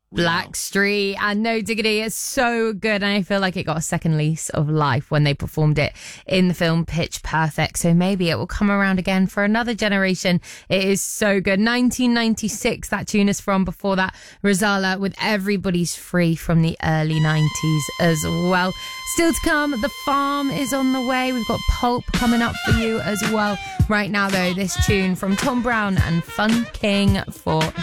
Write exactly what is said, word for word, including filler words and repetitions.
Blackstreet and No Diggity is so good, and I feel like it got a second lease of life when they performed it in the film Pitch Perfect, so maybe it will come around again for another generation. It is so good. nineteen ninety-six that tune is from. Before that, Rozalla with Everybody's Free from the early nineties as well. Still to come, The Farm is on the way. We've got Pulp coming up for you as well. Right now though, this tune from Tom Brown and Fun King for